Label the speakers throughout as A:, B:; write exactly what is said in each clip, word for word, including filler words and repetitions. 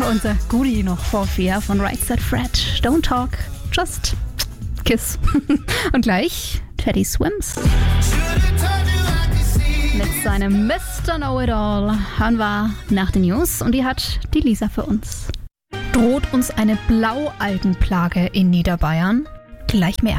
A: Unser Goodie noch vor vier von Right Said Fred. Don't talk, just kiss. Und gleich Teddy Swims. Mit seinem Mister Know-It-All hören wir nach den News und die hat die Lisa für uns. Droht uns eine Blaualgenplage in Niederbayern? Gleich mehr.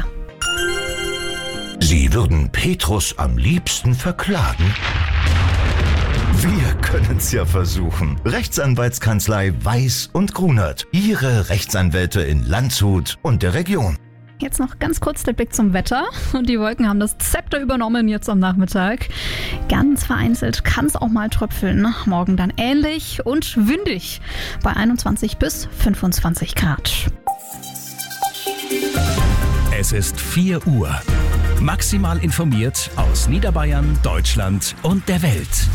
B: Sie würden Petrus am liebsten verklagen? Wir können's ja versuchen. Rechtsanwaltskanzlei Weiß und Grunert. Ihre Rechtsanwälte in Landshut und der Region.
A: Jetzt noch ganz kurz der Blick zum Wetter. Und die Wolken haben das Zepter übernommen jetzt am Nachmittag. Ganz vereinzelt kann es auch mal tröpfeln. Morgen dann ähnlich und windig bei einundzwanzig bis fünfundzwanzig Grad.
C: Es ist vier Uhr. Maximal informiert aus Niederbayern, Deutschland und der Welt.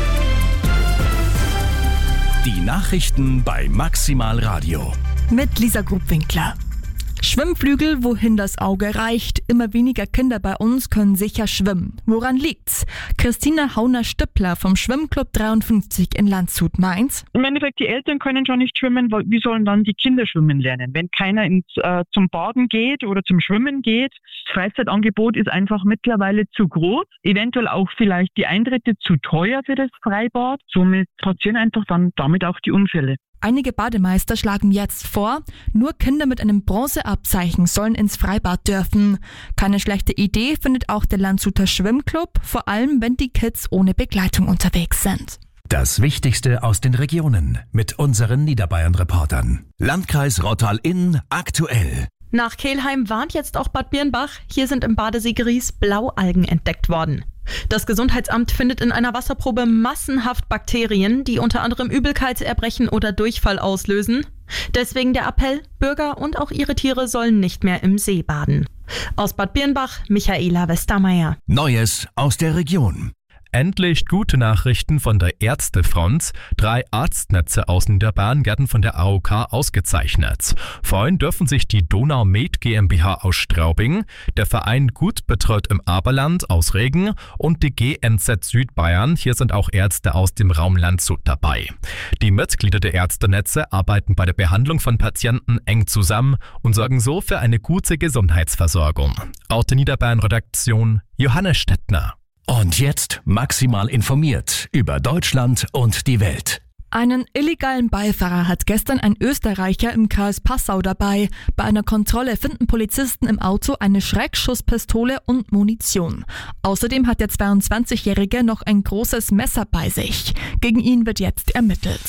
C: Die Nachrichten bei Maximal Radio.
D: Mit Lisa Grubwinkler. Schwimmflügel, wohin das Auge reicht. Immer weniger Kinder bei uns können sicher schwimmen. Woran liegt's? Christina Hauner-Stüppler vom Schwimmclub dreiundfünfzig in Landshut meint:
E: Im Endeffekt, die Eltern können schon nicht schwimmen, wie sollen dann die Kinder schwimmen lernen? Wenn keiner ins, äh, zum Baden geht oder zum Schwimmen geht, das Freizeitangebot ist einfach mittlerweile zu groß, eventuell auch vielleicht die Eintritte zu teuer für das Freibad. Somit passieren einfach dann damit auch die Unfälle.
D: Einige Bademeister schlagen jetzt vor, nur Kinder mit einem Bronzeabzeichen sollen ins Freibad dürfen. Keine schlechte Idee findet auch der Landshuter Schwimmclub, vor allem wenn die Kids ohne Begleitung unterwegs sind.
C: Das Wichtigste aus den Regionen mit unseren Niederbayern-Reportern. Landkreis Rottal-Inn aktuell.
F: Nach Kelheim warnt jetzt auch Bad Birnbach. Hier sind im Badesee Gries Blaualgen entdeckt worden. Das Gesundheitsamt findet in einer Wasserprobe massenhaft Bakterien, die unter anderem Übelkeit, Erbrechen oder Durchfall auslösen. Deswegen der Appell, Bürger und auch ihre Tiere sollen nicht mehr im See baden. Aus Bad Birnbach, Michaela Westermeier.
C: Neues aus der Region.
G: Endlich gute Nachrichten von der Ärztefront. Drei Arztnetze aus Niederbayern werden von der A O K ausgezeichnet. Freuen dürfen sich die Donau Med GmbH aus Straubing, der Verein Gut betreut im Aberland aus Regen und die G N Z Südbayern. Hier sind auch Ärzte aus dem Raum Landshut dabei. Die Mitglieder der Ärztenetze arbeiten bei der Behandlung von Patienten eng zusammen und sorgen so für eine gute Gesundheitsversorgung. Aus der Niederbayern-Redaktion Johannes Stettner.
C: Und jetzt maximal informiert über Deutschland und die Welt.
D: Einen illegalen Beifahrer hat gestern ein Österreicher im Kreis Passau dabei. Bei einer Kontrolle finden Polizisten im Auto eine Schreckschusspistole und Munition. Außerdem hat der zweiundzwanzigjährige noch ein großes Messer bei sich. Gegen ihn wird jetzt ermittelt.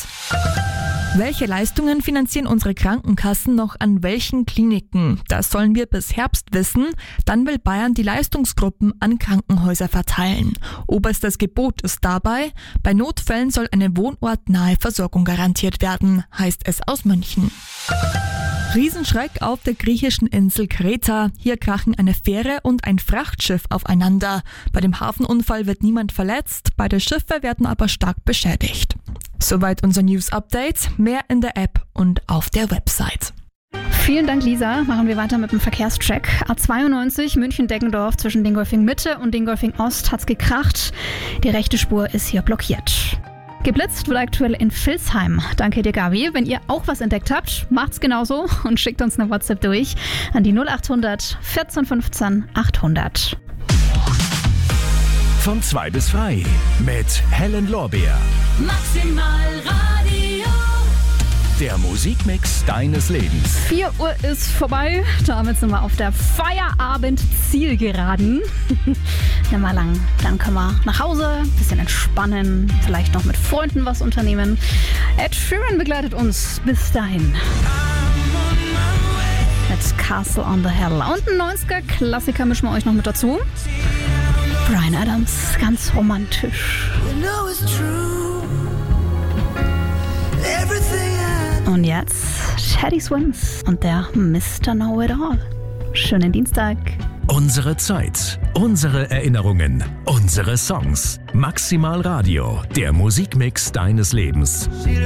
D: Welche Leistungen finanzieren unsere Krankenkassen noch an welchen Kliniken? Das sollen wir bis Herbst wissen. Dann will Bayern die Leistungsgruppen an Krankenhäuser verteilen. Oberstes Gebot ist dabei: Bei Notfällen soll eine wohnortnahe Versorgung garantiert werden, heißt es aus München. Riesenschreck auf der griechischen Insel Kreta. Hier krachen eine Fähre und ein Frachtschiff aufeinander. Bei dem Hafenunfall wird niemand verletzt, beide Schiffe werden aber stark beschädigt. Soweit unser News-Update. Mehr in der App und auf der Website.
A: Vielen Dank, Lisa. Machen wir weiter mit dem Verkehrscheck. A zweiundneunzig München-Deggendorf zwischen Dingolfing Mitte und Dingolfing Ost hat's gekracht. Die rechte Spur ist hier blockiert. Geblitzt wird aktuell in Vilsheim. Danke dir, Gabi. Wenn ihr auch was entdeckt habt, macht's genauso und schickt uns eine WhatsApp durch an die null achthundert vierzehn fünfzehn achthundert.
C: Von zwei bis frei mit Helen Lorbeer.
H: Maximal Radio.
C: Der Musikmix deines Lebens.
A: vier Uhr ist vorbei. Damit sind wir auf der Feierabend-Zielgeraden. Nicht mal lang. Dann können wir nach Hause, ein bisschen entspannen, vielleicht noch mit Freunden was unternehmen. Ed Sheeran begleitet uns bis dahin. Mit Castle on the Hill. Und ein neunziger-Klassiker mischen wir euch noch mit dazu. Bryan Adams, ganz romantisch. Und jetzt Teddy Swims und der Mister Know-It-All. Schönen Dienstag.
C: Unsere Zeit, unsere Erinnerungen, unsere Songs. Maximal Radio, der Musikmix deines Lebens.